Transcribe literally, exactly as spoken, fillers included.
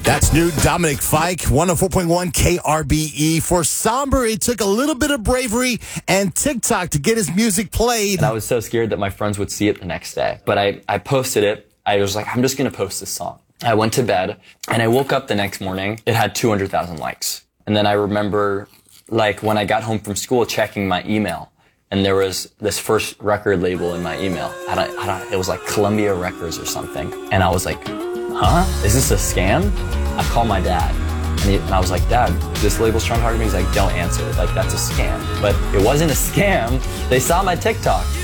That's new Dominic Fike, one oh four point one K R B E. For Somber, it took a little bit of bravery and TikTok to get his music played. And I was so scared that my friends would see it the next day. But I, I posted it. I was like, I'm just going to post this song. I went to bed, and I woke up the next morning. It had two hundred thousand likes. And then I remember, like, when I got home from school, checking my email, and there was this first record label in my email. I don't, I don't, it was like Columbia Records or something. And I was like, huh? Is this a scam? I called my dad, and, he, and I was like, Dad, this label's trying to target me. He's like, don't answer. Like, that's a scam. But it wasn't a scam. They saw my TikTok.